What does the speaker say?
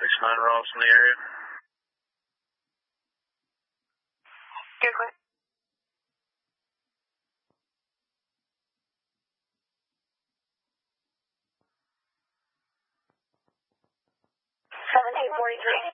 6-9 Ross in the area. You're clear. 7843.